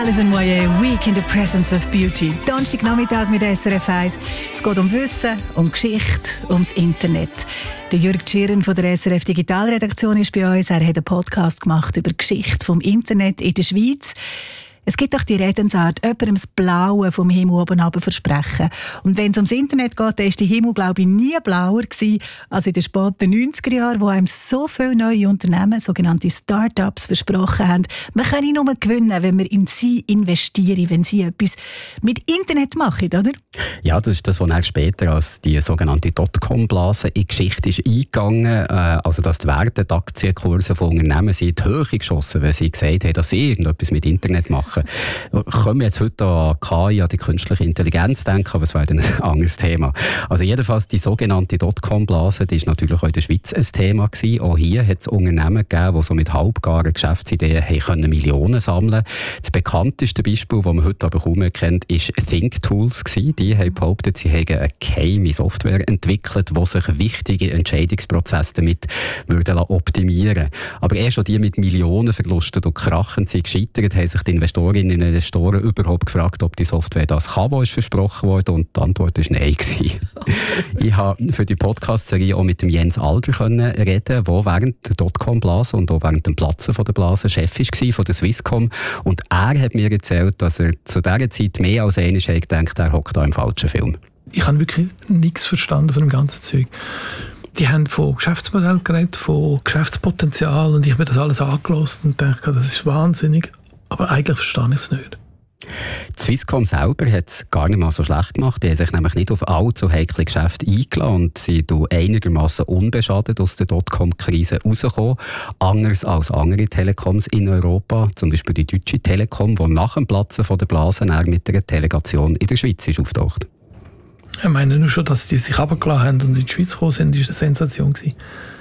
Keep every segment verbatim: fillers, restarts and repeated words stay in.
Alison Moyet, Week in the Presence of Beauty. Donnerstagnachmittag mit S R F eins. Es geht um Wissen, um Geschichte, ums Internet. Der Jürg Tschirren von der S R F Digitalredaktion ist bei uns. Er hat einen Podcast gemacht über die Geschichte vom Internet in der Schweiz. Es gibt doch die Redensart, jemandem das Blaue vom Himmel oben runter versprechen. Und wenn es ums Internet geht, dann war der Himmel, glaube ich, nie blauer gewesen als in den späten neunziger Jahren, wo einem so viele neue Unternehmen, sogenannte Start-ups, versprochen haben, man könne nur gewinnen, wenn man in sie investiere, wenn sie etwas mit Internet machen, oder? Ja, das ist das, was er später als die sogenannte Dotcom-Blase in die Geschichte ist eingegangen. Also, dass die Werte, die Aktienkurse von Unternehmen sind in die Höhe geschossen, weil sie gesagt haben, dass sie irgendetwas mit Internet machen. Können wir jetzt heute an K I, an die künstliche Intelligenz denken, aber es wäre dann ein anderes Thema. Also jedenfalls die sogenannte Dotcom-Blase, die ist natürlich auch in der Schweiz ein Thema gewesen. Auch hier hat es Unternehmen gegeben, die so mit halbgaren Geschäftsideen haben können Millionen sammeln. Das bekannteste Beispiel, das man heute aber kaum mehr kennt, ist ThinkTools gewesen. Die haben behauptet, sie hätten eine geheime Software entwickelt, die sich wichtige Entscheidungsprozesse damit würden optimieren. Aber erst schon die mit Millionenverlusten und Krachen sind gescheitert, haben sich die Investoren in den Investoren überhaupt gefragt, ob die Software das kann, was versprochen wurde, und die Antwort war nein. Ich habe für die Podcast-Serie auch mit dem Jens Alder können reden, der während der Dotcom-Blase und auch während dem Platzen von der Blase Chef war von der Swisscom, und er hat mir erzählt, dass er zu dieser Zeit mehr als einmal gedacht, er hockt da im falschen Film. Ich habe wirklich nichts verstanden von dem ganzen Zeug. Die haben von Geschäftsmodell geredet, von Geschäftspotenzial, und ich habe mir das alles angehört und dachte, das ist wahnsinnig. Aber eigentlich verstehe ich es nicht. Die Swisscom selber hat es gar nicht mal so schlecht gemacht. Die haben sich nämlich nicht auf allzu heikle Geschäfte eingeladen und sind einigermaßen unbeschadet aus der Dotcom-Krise rausgekommen. Anders als andere Telekoms in Europa, zum Beispiel die Deutsche Telekom, die nach dem Platzen von der Blase mit einer Delegation in der Schweiz ist auftaucht. Ich meine nur schon, dass die sich runtergelassen haben und in die Schweiz gekommen sind, war eine Sensation gewesen.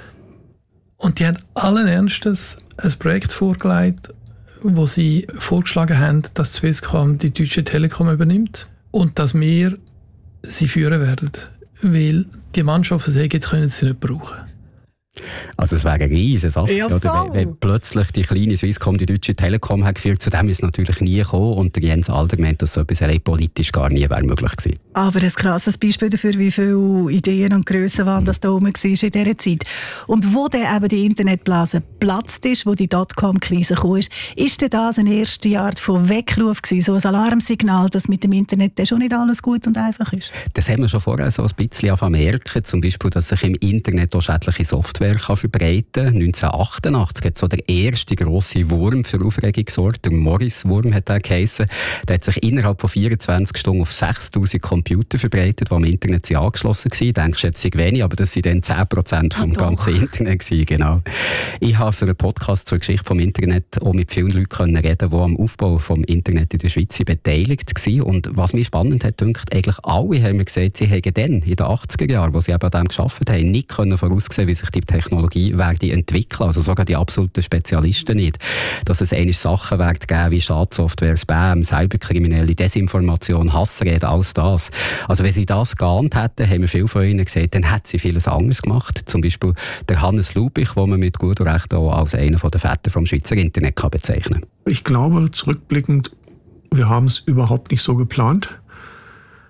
Und die haben allen Ernstes ein Projekt vorgelegt, wo sie vorgeschlagen haben, dass Swisscom die Deutsche Telekom übernimmt und dass wir sie führen werden. Weil die Mannschaften sagen, jetzt können sie nicht brauchen. Also es wäre eine riesige Sache, ja, oder? Wenn, wenn plötzlich die kleine Swisscom die Deutsche Telekom hat geführt, zu dem ist es natürlich nie gekommen, und der Jens Alder meint, dass so etwas allein politisch gar nie wäre möglich gewesen. Aber ein krasses Beispiel dafür, wie viele Ideen und Grössen waren, das da oben war in dieser Zeit. Und wo dann eben die Internetblase geplatzt ist, wo die Dotcom-Krise kam, ist, ist denn das eine erste Art von Weckruf gewesen, so ein Alarmsignal, dass mit dem Internet dann schon nicht alles gut und einfach ist? Das haben wir schon vorher so ein bisschen merken, zum Beispiel, dass sich im Internet auch schädliche Software kann verbreiten. neunzehnhundertachtundachtzig hat so der erste grosse Wurm für Aufregung gesorgt. Der Morris-Wurm hat er geheissen. Der hat sich innerhalb von vierundzwanzig Stunden auf sechstausend Computer verbreitet, die am Internet sind angeschlossen waren. Denkst du, jetzt sind wenig, aber das sind dann zehn Prozent vom ah, ganzen Internet gewesen, genau. Ich habe für einen Podcast zur Geschichte vom Internet auch mit vielen Leuten reden, die am Aufbau vom Internet in der Schweiz beteiligt waren. Und was mich spannend hat, denkt, eigentlich alle haben mir gesagt, sie hätten dann, in den achtziger Jahren, wo sie eben an dem gearbeitet haben, nicht können voraussehen, wie sich die Technologie werde entwickeln, also sogar die absoluten Spezialisten nicht. Dass es eigentlich Sachen werden geben wie Schadsoftware, Spam, Cyberkriminelle, Desinformation, Hassrede, alles das. Also wenn sie das geahnt hätten, haben wir viele von ihnen gesagt, dann hätten sie vieles anderes gemacht. Zum Beispiel der Hannes Lubich, den man mit gutem Recht auch als einen der Väter vom Schweizer Internet kann bezeichnen kann. Ich glaube, zurückblickend, wir haben es überhaupt nicht so geplant.